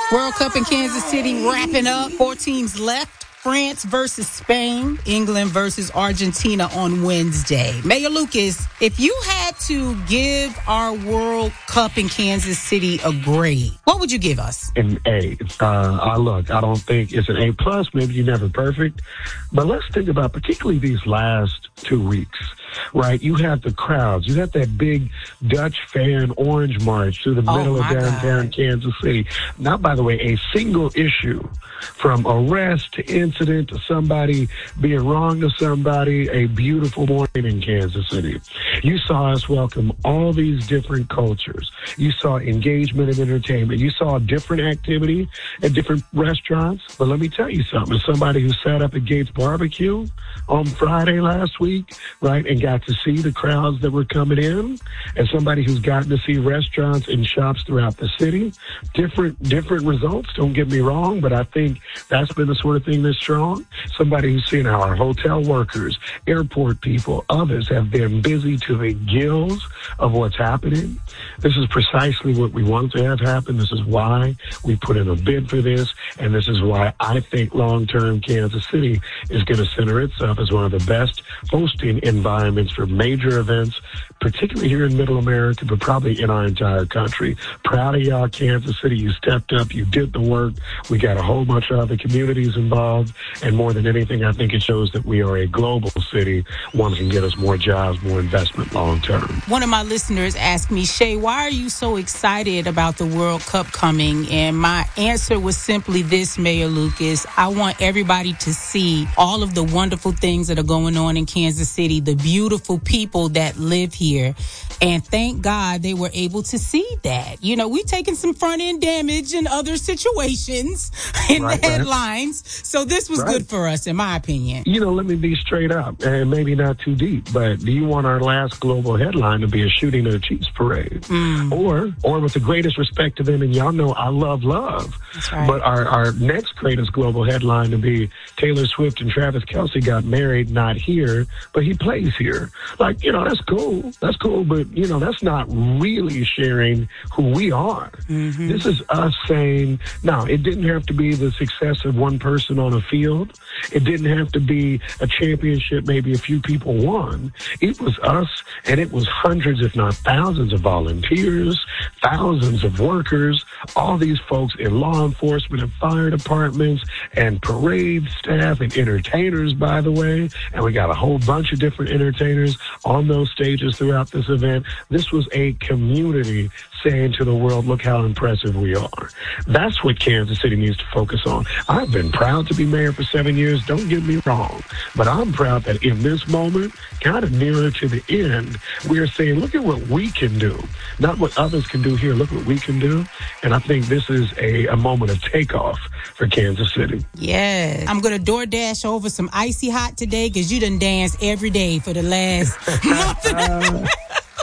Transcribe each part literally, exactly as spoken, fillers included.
World Cup in Kansas City wrapping up. Four teams left. France versus Spain, England versus Argentina on Wednesday. Mayor Lucas, if you had to give our World Cup in Kansas City a grade, what would you give us? An A. Uh, I look, I don't think it's an A plus. Maybe you're never perfect. But let's think about particularly these last two weeks, right? You had the crowds. You had that big Dutch fan orange march through the Oh, middle of my downtown God. Kansas City. Not, by the way, a single issue from arrest to incident to somebody being wrong to somebody. A beautiful morning in Kansas City. You saw us welcome all these different cultures. You saw engagement and entertainment. You saw different activity at different restaurants. But let me tell you something. As somebody who sat up at Gates Barbecue on Friday last week, right, and got to see the crowds that were coming in, as somebody who's gotten to see restaurants and shops throughout the city, different different results, don't get me wrong, but I think that's been the sort of thing that's strong. Somebody who's seen our hotel workers, airport people, others have been busy to the gills of what's happening. This is precisely what we want to have happen. This is why we put in a bid for this, and this is why I think long-term Kansas City is going to center itself as one of the best hosting environments for major events, particularly here in Middle America, but probably in our entire country. Proud of y'all, Kansas City. You stepped up. You did the work. We got a whole bunch of other communities involved, and more than anything, I think it shows that we are a global city. One can get us more jobs, more investment long-term. One of my listeners asked me, Shay, why are you so excited about the World Cup coming? And my answer was simply this, Mayor Lucas. I want everybody to see all of the wonderful things that are going on in Kansas City, the beautiful people that live here. And thank God they were able to see that. You know, we've taken some front-end damage in other situations in Right, the right. headlines. So this was Right. good for us, in my opinion. You know, let me be straight up, and maybe not too deep, but do you want our last global headline to be a shooting at a Chiefs parade? Mm. Or, or with the greatest respect to them, and y'all know I love love, That's right. but our, our next greatest global headline to be Taylor Swift and Travis Kelce got married, not here, but he plays here. Like, you know, that's cool. That's cool, but, you know, that's not really sharing who we are. Mm-hmm. This is us saying, no, it didn't have to be the success of one person on a field. It didn't have to be a championship maybe a few people won. It was us, and it was hundreds, if not thousands of volunteers, thousands of workers, all these folks in law enforcement and fire departments and parade staff and entertainers, by the way. And we got a whole bunch of different entertainers on those stages throughout this event. This was a community saying to the world, look how impressive we are. That's what Kansas City needs to focus on. I've been proud to be mayor for seven years, don't get me wrong, but I'm proud that in this moment, kind of nearer to the end, we're saying, look at what we can do, not what others can do here, look what we can do. And I think this is a, a moment of takeoff for Kansas City. Yes. I'm going to DoorDash over some icy hot today because you done danced every day for the last month and a half.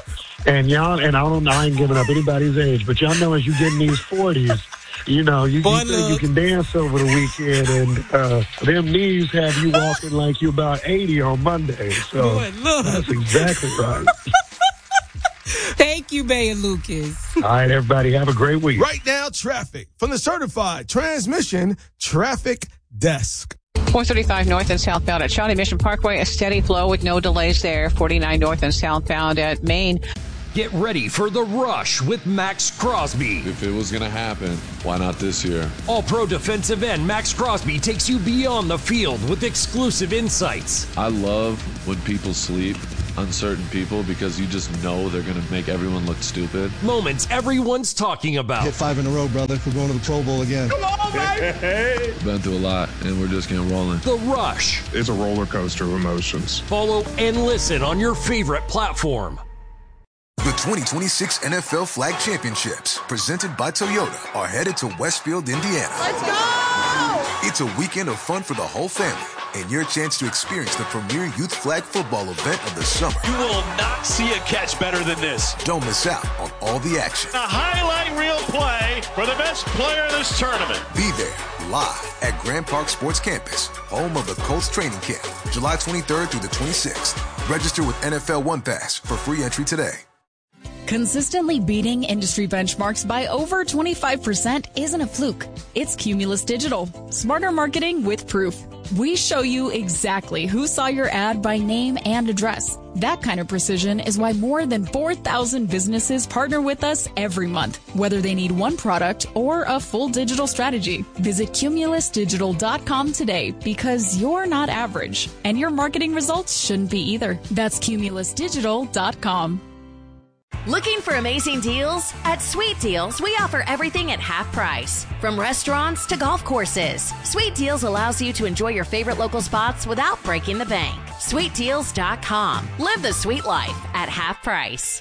And y'all, and I don't know, I ain't giving up anybody's age, but y'all know as you get in these forties, you know, you, Boy, you think you look. can dance over the weekend, and uh, them knees have you walking like you about eighty on Monday. So Boy, look. that's exactly right. Thank you, Mayor Lucas. All right, everybody, have a great week. Right now, traffic from the certified transmission traffic desk. four thirty-five north and southbound at Shawnee Mission Parkway, a steady flow with no delays there. forty-nine north and southbound at Maine. Get ready for The Rush with Max Crosby. If it was going to happen, why not this year? All-pro defensive end Max Crosby takes you beyond the field with exclusive insights. I love when people sleep on certain people because you just know they're going to make everyone look stupid. Moments everyone's talking about. Hit five in a row, brother. We're going to the Pro Bowl again. Come on, baby! Been through a lot, and we're just getting rolling. The Rush. It's a roller coaster of emotions. Follow and listen on your favorite platform. The twenty twenty-six N F L Flag Championships, presented by Toyota, are headed to Westfield, Indiana. Let's go! It's a weekend of fun for the whole family and your chance to experience the premier youth flag football event of the summer. You will not see a catch better than this. Don't miss out on all the action. A highlight reel play for the best player in this tournament. Be there live at Grand Park Sports Campus, home of the Colts training camp, July twenty-third through the twenty-sixth. Register with N F L One Pass for free entry today. Consistently beating industry benchmarks by over twenty-five percent isn't a fluke. It's Cumulus Digital. Smarter marketing with proof. We show you exactly who saw your ad by name and address. That kind of precision is why more than four thousand businesses partner with us every month, whether they need one product or a full digital strategy. Visit cumulus digital dot com today because you're not average, and your marketing results shouldn't be either. That's cumulus digital dot com. Looking for amazing deals? At Sweet Deals, we offer everything at half price. From restaurants to golf courses, Sweet Deals allows you to enjoy your favorite local spots without breaking the bank. sweet deals dot com. Live the sweet life at half price.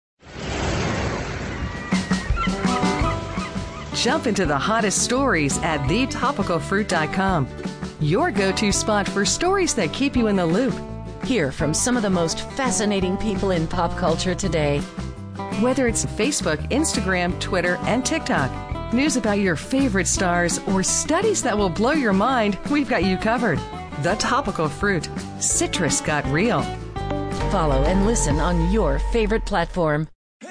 Jump into the hottest stories at the topical fruit dot com. Your go-to spot for stories that keep you in the loop. Hear from some of the most fascinating people in pop culture today. Whether it's Facebook, Instagram, Twitter, and TikTok, news about your favorite stars, or studies that will blow your mind, we've got you covered. The Topical Fruit. Citrus got real. Follow and listen on your favorite platform.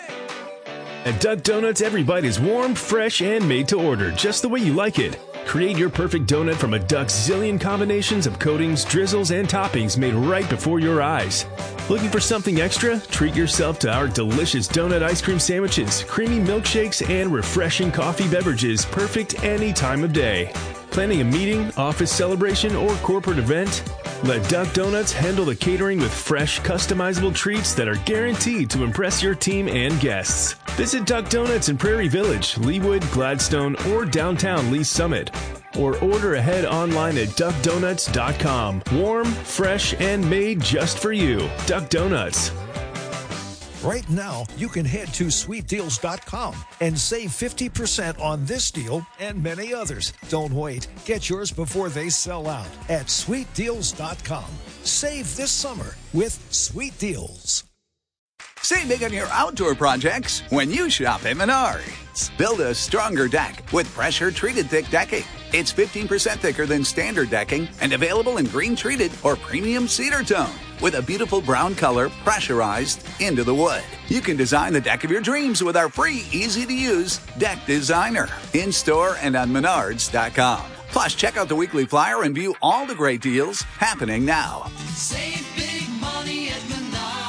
At Duck Donuts, every bite is warm, fresh, and made to order, just the way you like it. Create your perfect donut from a Duck's zillion combinations of coatings, drizzles, and toppings made right before your eyes. Looking for something extra? Treat yourself to our delicious donut ice cream sandwiches, creamy milkshakes, and refreshing coffee beverages, perfect any time of day. Planning a meeting, office celebration, or corporate event? Let Duck Donuts handle the catering with fresh, customizable treats that are guaranteed to impress your team and guests. Visit Duck Donuts in Prairie Village, Leawood, Gladstone, or downtown Lee Summit. Or order ahead online at duck donuts dot com. Warm, fresh, and made just for you. Duck Donuts. Right now, you can head to sweet deals dot com and save fifty percent on this deal and many others. Don't wait. Get yours before they sell out at sweet deals dot com. Save this summer with Sweet Deals. Save big on your outdoor projects when you shop at Menards. Build a stronger deck with pressure-treated thick decking. It's fifteen percent thicker than standard decking and available in green-treated or premium cedar tone with a beautiful brown color pressurized into the wood. You can design the deck of your dreams with our free, easy-to-use Deck Designer in-store and on menards dot com. Plus, check out the weekly flyer and view all the great deals happening now. Save big money at Menards.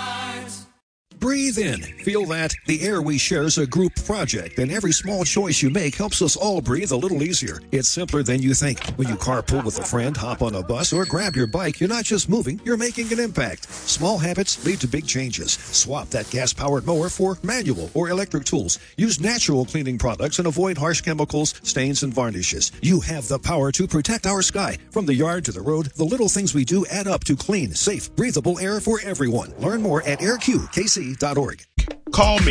Breathe in. Feel that? The air we share is a group project, and every small choice you make helps us all breathe a little easier. It's simpler than you think. When you carpool with a friend, hop on a bus, or grab your bike, you're not just moving, you're making an impact. Small habits lead to big changes. Swap that gas-powered mower for manual or electric tools. Use natural cleaning products and avoid harsh chemicals, stains, and varnishes. You have the power to protect our sky. From the yard to the road, the little things we do add up to clean, safe, breathable air for everyone. Learn more at air q k c dot org. Call me.